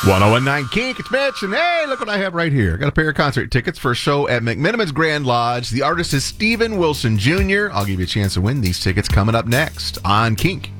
1019 Kink, it's Mitch, and hey, look what I have right here. Got a pair of concert tickets for a show at McMenamin's Grand Lodge. The artist is Steven Wilson Jr. I'll give you a chance to win these tickets coming up next on Kink.